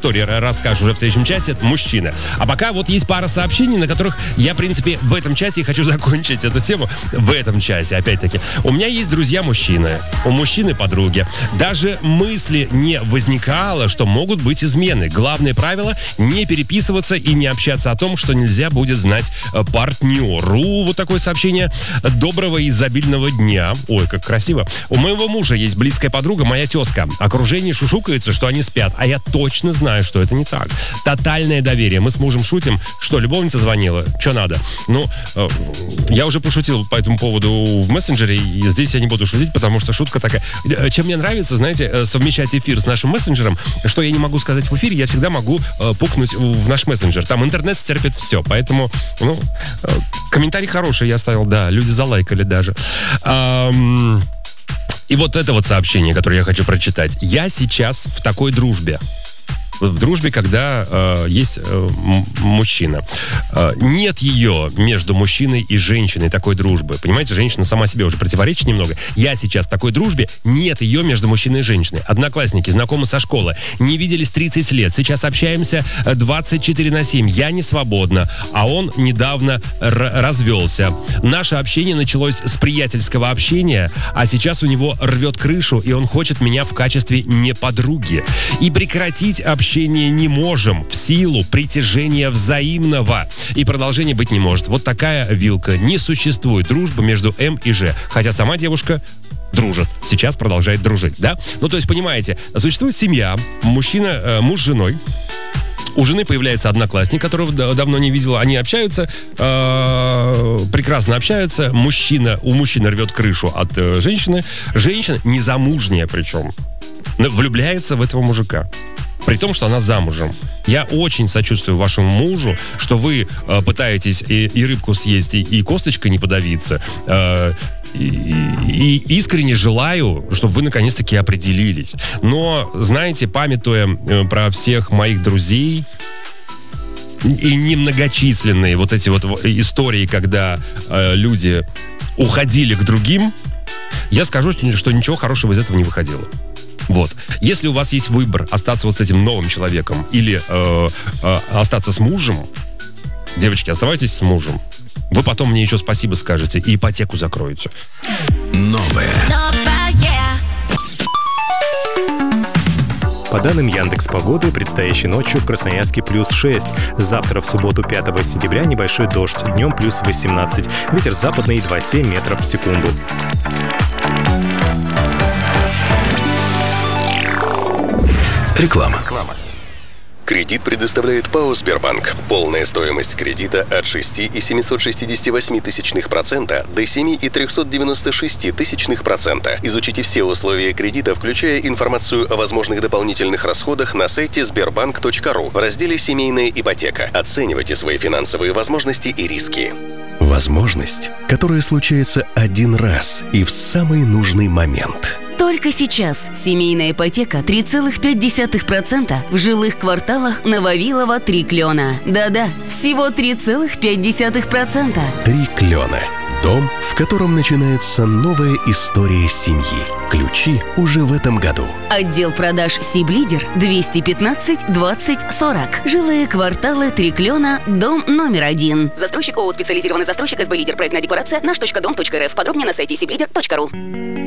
истории расскажешь уже в следующем часе. Это мужчина. А пока вот есть пара сообщений, на которых я, в принципе, в этом часе хочу закончить эту тему. В этом часе, опять-таки. У меня есть друзья-мужчины. У мужчины подруги. Даже мысли не возникало, что могут быть измены. Главное правило — не переписываться и не общаться о том, что нельзя будет знать партнеру. Вот такое сообщение. Доброго и изобильного дня. Ой, как красиво. У моего мужа есть близкая подруга, моя тезка. Окружение шушукается, что они спят, а я точно знаю, что это не так. Тотальное доверие. Мы с мужем шутим, что любовница звонила. Что надо? Ну, я уже пошутил по этому поводу в мессенджере, и здесь я не буду шутить, потому что шутка такая. Чем мне нравится, знаете, совмещать эфир с нашим мессенджером, что я не могу сказать в эфире, я всегда могу пукнуть в наш мессенджер. Там интернет стерпит все, поэтому, комментарий хороший я оставил, да, люди залайкали даже. И вот это вот сообщение, которое я хочу прочитать. Я сейчас в такой дружбе. В дружбе, когда есть мужчина. Нет ее между мужчиной и женщиной, такой дружбы. Понимаете, женщина сама себе уже противоречит немного. Я сейчас в такой дружбе, нет ее между мужчиной и женщиной. Одноклассники, знакомы со школы, не виделись 30 лет. Сейчас общаемся 24/7. Я не свободна, а он недавно развелся. Наше общение началось с приятельского общения, а сейчас у него рвет крышу, и он хочет меня в качестве не подруги. И прекратить общение не можем в силу притяжения взаимного. И продолжения быть не может. Вот такая вилка. Не существует дружбы между М и Ж. Хотя сама девушка дружит. Сейчас продолжает дружить, да? Ну, то есть, понимаете, существует семья, мужчина, муж с женой. У жены появляется одноклассник, которого давно не видела. Они общаются, прекрасно общаются. У мужчины рвет крышу от женщины. Женщина, незамужняя причем, влюбляется в этого мужика. При том, что она замужем. Я очень сочувствую вашему мужу, что вы пытаетесь и рыбку съесть, и косточкой не подавиться. И искренне желаю, чтобы вы наконец-таки определились. Но, знаете, памятуя про всех моих друзей и немногочисленные вот эти вот истории, когда люди уходили к другим, я скажу, что ничего хорошего из этого не выходило. Вот. Если у вас есть выбор остаться вот с этим новым человеком или остаться с мужем, девочки, оставайтесь с мужем. Вы потом мне еще спасибо скажете и ипотеку закроете. Новое. По данным Яндекс.Погоды, предстоящей ночью в Красноярске +6. Завтра, в субботу 5 сентября, небольшой дождь. Днем +18. Ветер западный 2,7 метров в секунду. Реклама. Кредит предоставляет ПАО «Сбербанк». Полная стоимость кредита от 6,768% до 7,396%. Изучите все условия кредита, включая информацию о возможных дополнительных расходах на сайте sberbank.ru в разделе «Семейная ипотека». Оценивайте свои финансовые возможности и риски. Возможность, которая случается один раз и в самый нужный момент. Только сейчас семейная ипотека 3,5% в жилых кварталах на Вавилова 3 клена. Да-да, всего 3,5%. 3 клена. Дом, в котором начинается новая история семьи. Ключи уже в этом году. Отдел продаж Сиблидер 215 20 40. Жилые кварталы 3 клена, дом номер 1. Застройщик ООО «Специализированный застройщик СБ Лидер». Проектная декларация наш.дом.рф. Подробнее на сайте siblider.ru.